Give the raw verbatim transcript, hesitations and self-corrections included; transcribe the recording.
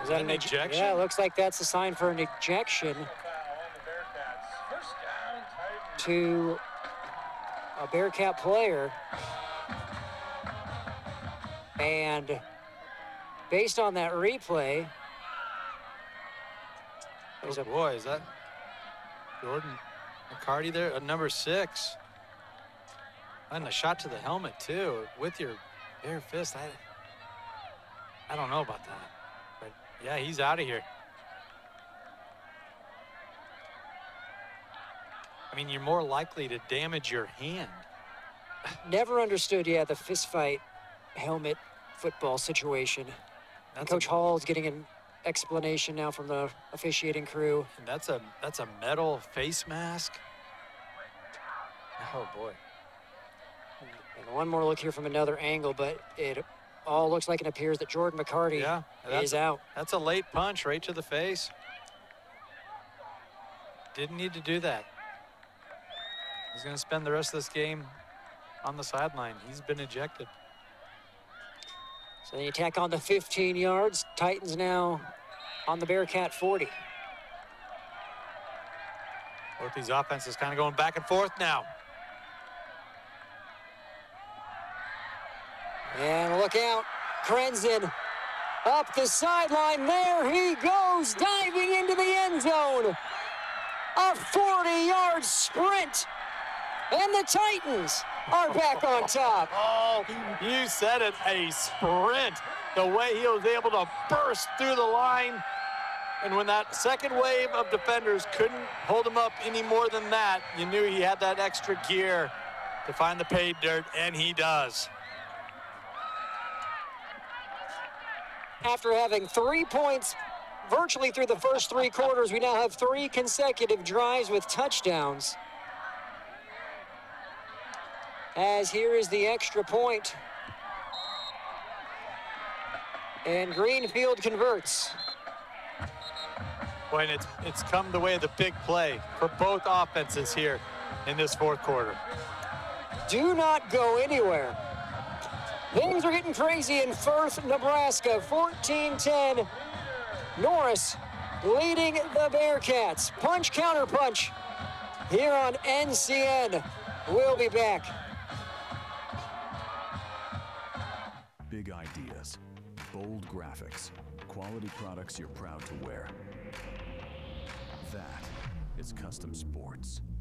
Is that an an ej- ejection? Yeah, it looks like that's a sign for an ejection to a Bearcat player. And based on that replay, there's Oh a boy, is that Jordan McCarty there at number six? And a shot to the helmet too with your bare fist. I, I don't know about that, but yeah, he's out of here. I mean, you're more likely to damage your hand. never understood, yeah, the fist fight helmet football situation. And Coach a, Hall is getting an explanation now from the officiating crew. And that's a that's a metal face mask. Oh boy. And one more look here from another angle, but it all looks like it appears that Jordan McCarty yeah, is out. That's a late punch right to the face. Didn't need to do that. He's going to spend the rest of this game on the sideline. He's been ejected. So they attack on the fifteen yards. Titans now on the Bearcat forty. Both these offenses kind of going back and forth now. And look out, Krenzen up the sideline. There he goes, diving into the end zone. A forty-yard sprint, and the Titans are back on top. Oh, you said it, a sprint. The way he was able to burst through the line. And when that second wave of defenders couldn't hold him up any more than that, you knew he had that extra gear to find the pay dirt, and he does. After having three points virtually through the first three quarters, we now have three consecutive drives with touchdowns. As here is the extra point. And Greenfield converts. Boy, and it's, it's come the way of the big play for both offenses here in this fourth quarter. Do not go anywhere. Things are getting crazy in Firth, Nebraska. fourteen ten. Norris leading the Bearcats. Punch, counter punch here on N C N. We'll be back. Big ideas, bold graphics, quality products you're proud to wear. That is Custom Sports.